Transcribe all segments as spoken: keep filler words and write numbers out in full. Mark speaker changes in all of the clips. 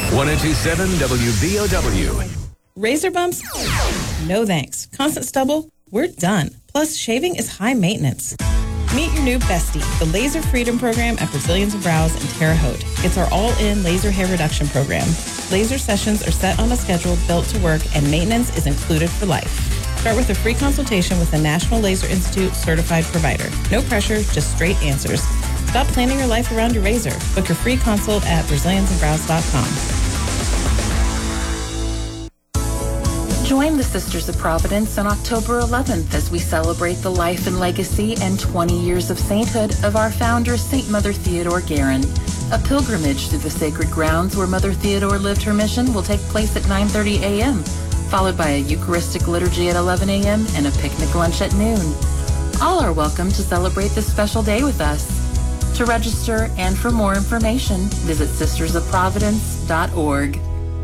Speaker 1: one oh two point seven W B O W.
Speaker 2: Razor bumps? No thanks. Constant stubble? We're done. Plus, shaving is high maintenance. Meet your new bestie, the Laser Freedom Program at Brazilians and Brows in Terre Haute. It's our all-in laser hair reduction program. Laser sessions are set on a schedule built to work, and maintenance is included for life. Start with a free consultation with a National Laser Institute certified provider. No pressure, just straight answers. Stop planning your life around your razor. Book your free consult at Brazilians and Brows dot com.
Speaker 3: Join the Sisters of Providence on October eleventh as we celebrate the life and legacy and twenty years of sainthood of our founder, Saint Mother Theodore Guerin. A pilgrimage through the sacred grounds where Mother Theodore lived her mission will take place at nine thirty a.m., followed by a Eucharistic liturgy at eleven a.m. and a picnic lunch at noon. All are welcome to celebrate this special day with us. To register and for more information, visit sisters of providence dot org.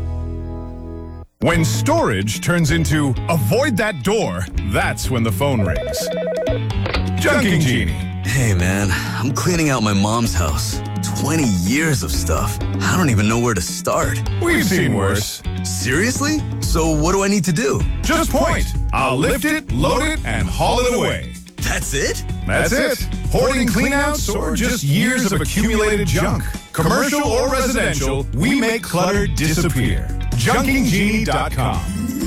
Speaker 4: When storage turns into avoid that door, that's when the phone rings. Junking Genie.
Speaker 5: Hey, man, I'm cleaning out my mom's house. twenty years of stuff. I don't even know where to start.
Speaker 4: We've seen worse.
Speaker 5: Seriously? So what do I need to do?
Speaker 4: Just point. I'll lift it, load it, and haul it away.
Speaker 5: That's it?
Speaker 4: That's it. Hoarding cleanouts or just years of accumulated junk. Commercial or residential, we make clutter disappear. junking genie dot com.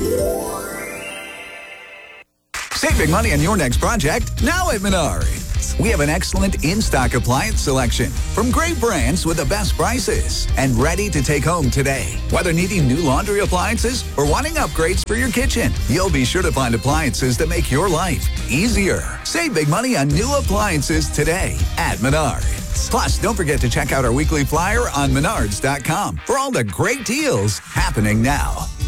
Speaker 6: Save big money on your next project now at Menards. We have an excellent in-stock appliance selection from great brands with the best prices and ready to take home today. Whether needing new laundry appliances or wanting upgrades for your kitchen, you'll be sure to find appliances that make your life easier. Save big money on new appliances today at Menards. Plus, don't forget to check out our weekly flyer on menards dot com for all the great deals happening now.